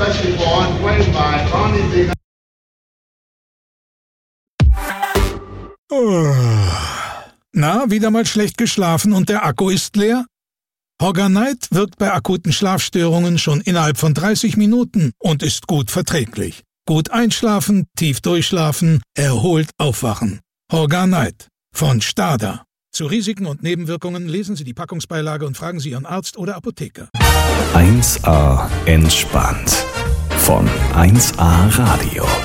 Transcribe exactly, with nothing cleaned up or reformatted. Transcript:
especially for untrained minds. Only thing. Na, wieder mal schlecht geschlafen und der Akku ist leer? Horganite wirkt bei akuten Schlafstörungen schon innerhalb von dreißig Minuten und ist gut verträglich. Gut einschlafen, tief durchschlafen, erholt aufwachen. Horganite von Stada. Zu Risiken und Nebenwirkungen lesen Sie die Packungsbeilage und fragen Sie Ihren Arzt oder Apotheker. eins A entspannt von eins A Radio.